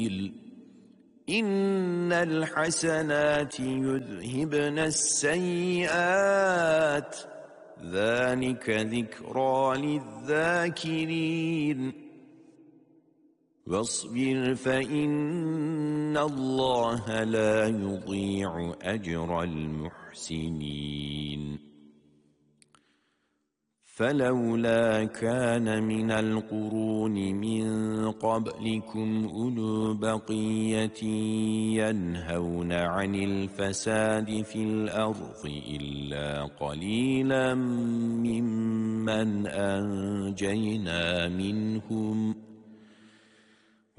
إن الحسنات يذهبن السيئات ذلك ذكرى للذاكرين واصبر فإن الله لا يضيع أجر المحسنين فلولا كان من القرون من قبلكم أولو بقية ينهون عن الفساد في الأرض إلا قليلا ممن أنجينا منهم